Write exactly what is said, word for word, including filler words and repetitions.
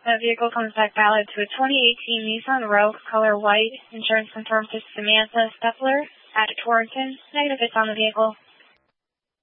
That vehicle comes back valid to a twenty eighteen Nissan Rogue, color white. Insurance confirmed to Samantha Stepler at Torrington. Negative hits on the vehicle.